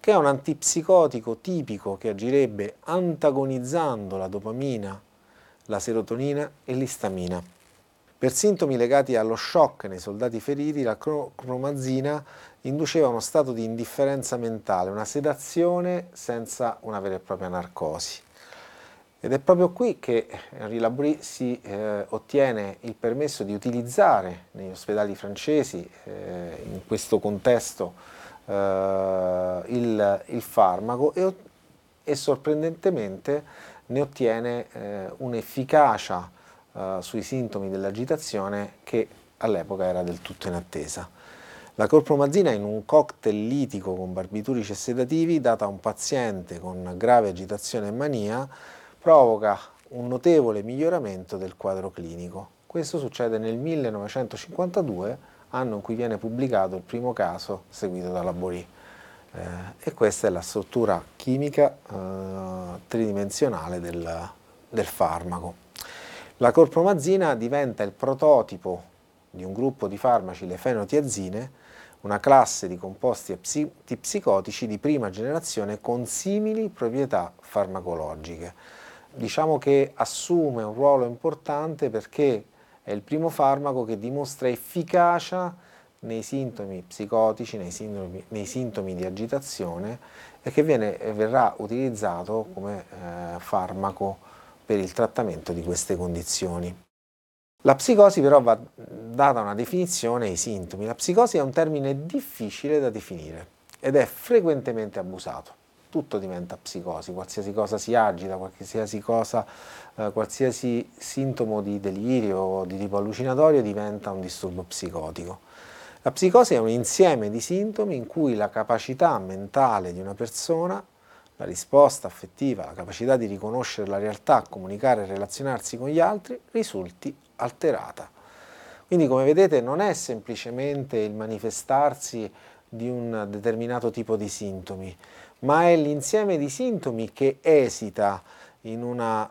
che è un antipsicotico tipico che agirebbe antagonizzando la dopamina, la serotonina e l'istamina. Per sintomi legati allo shock nei soldati feriti, la cromazina induceva uno stato di indifferenza mentale, una sedazione senza una vera e propria narcosi. Ed è proprio qui che Henri Labrie si ottiene il permesso di utilizzare negli ospedali francesi, in questo contesto, il farmaco e sorprendentemente ne ottiene un'efficacia sui sintomi dell'agitazione che all'epoca era del tutto inattesa. La clorpromazina in un cocktail litico con barbiturici e sedativi data a un paziente con grave agitazione e mania provoca un notevole miglioramento del quadro clinico. Questo succede nel 1952, anno in cui viene pubblicato il primo caso seguito da Labrie. E questa è la struttura chimica tridimensionale del farmaco. La clorpromazina diventa il prototipo di un gruppo di farmaci, le fenotiazine, una classe di composti psicotici di prima generazione con simili proprietà farmacologiche. Diciamo che assume un ruolo importante perché è il primo farmaco che dimostra efficacia nei sintomi psicotici, nei sintomi di agitazione e che verrà utilizzato come farmaco per il trattamento di queste condizioni. La psicosi però va data una definizione ai sintomi. La psicosi è un termine difficile da definire ed è frequentemente abusato. Tutto diventa psicosi, qualsiasi cosa si agita, qualsiasi sintomo di delirio o di tipo allucinatorio diventa un disturbo psicotico. La psicosi è un insieme di sintomi in cui la capacità mentale di una persona, la risposta affettiva, la capacità di riconoscere la realtà, comunicare e relazionarsi con gli altri risulti alterata. Quindi, come vedete, non è semplicemente il manifestarsi di un determinato tipo di sintomi, ma è l'insieme di sintomi che esita in una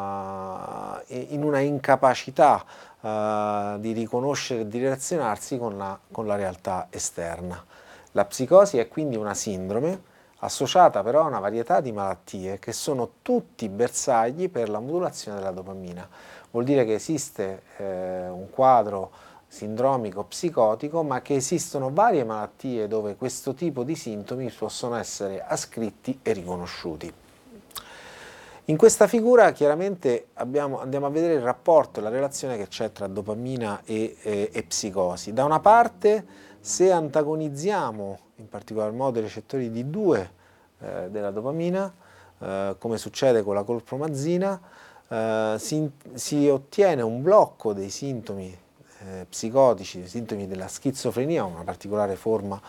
incapacità di riconoscere e di relazionarsi con la realtà esterna. La psicosi è quindi una sindrome associata però a una varietà di malattie che sono tutti bersagli per la modulazione della dopamina. Vuol dire che esiste un quadro sindromico psicotico, ma che esistono varie malattie dove questo tipo di sintomi possono essere ascritti e riconosciuti. In questa figura chiaramente andiamo a vedere il rapporto e la relazione che c'è tra dopamina e psicosi. Da una parte, se antagonizziamo in particolar modo i recettori D2 della dopamina, come succede con la clorpromazina, si ottiene un blocco dei sintomi psicotici, dei sintomi della schizofrenia, una particolare forma,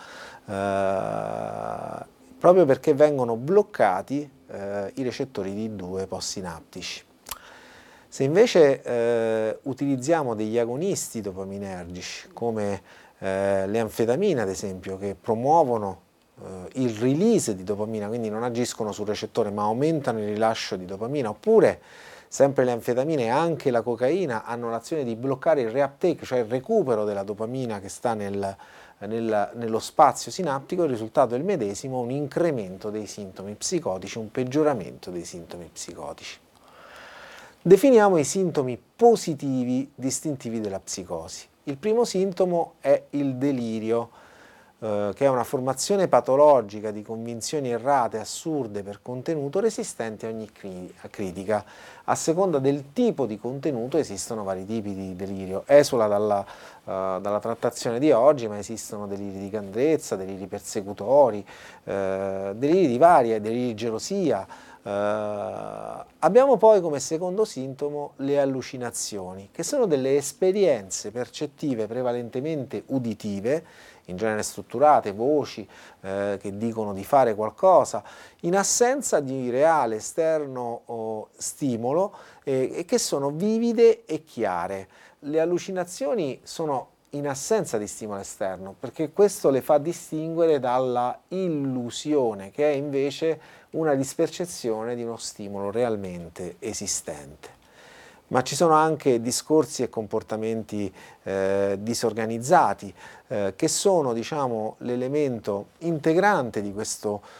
proprio perché vengono bloccati i recettori D2 postsinaptici. Se invece utilizziamo degli agonisti dopaminergici, come le anfetamine ad esempio, che promuovono il release di dopamina, quindi non agiscono sul recettore ma aumentano il rilascio di dopamina, oppure sempre le anfetamine e anche la cocaina hanno l'azione di bloccare il reuptake, cioè il recupero della dopamina che sta nello spazio sinaptico, il risultato è il medesimo, un incremento dei sintomi psicotici, un peggioramento dei sintomi psicotici. Definiamo i sintomi positivi distintivi della psicosi. Il primo sintomo è il delirio, che è una formazione patologica di convinzioni errate, assurde per contenuto, resistenti a ogni critica. A seconda del tipo di contenuto esistono vari tipi di delirio. Esula dalla trattazione di oggi, ma esistono deliri di grandezza, deliri persecutori, deliri di varia, deliri di gelosia. Abbiamo poi come secondo sintomo le allucinazioni, che sono delle esperienze percettive prevalentemente uditive, in genere strutturate, voci che dicono di fare qualcosa, in assenza di reale esterno stimolo e che sono vivide e chiare. Le allucinazioni sono in assenza di stimolo esterno, perché questo le fa distinguere dalla illusione, che è invece una dispercezione di uno stimolo realmente esistente. Ma ci sono anche discorsi e comportamenti disorganizzati che sono, diciamo, l'elemento integrante di questo